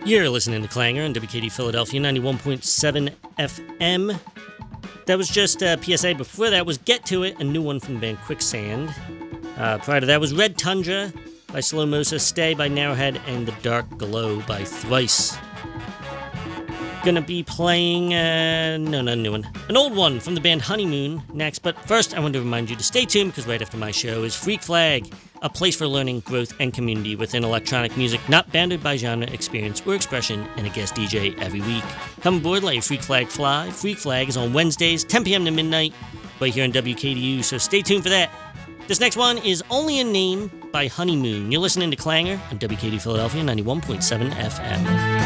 You're listening to Clanger on WKD Philadelphia 91.7 FM. That was just PSA. Before that was Get To It, a new one from the band Quicksand. Prior to that was Red Tundra by Slow Mosa, Stay by Narrowhead, and The Dark Glow by Thrice. Gonna be playing, no, not a new one, an old one from the band Honeymoon next, but first I want to remind you to stay tuned because right after my show is Freak Flag, a place for learning, growth, and community within electronic music, not bounded by genre, experience, or expression, and a guest DJ every week. Come aboard, let your Freak Flag fly. Freak Flag is on Wednesdays, 10 p.m. to midnight, right here on WKDU, so stay tuned for that. This next one is Only a Name by Honeymoon. You're listening to Clanger on WKD Philadelphia 91.7 FM.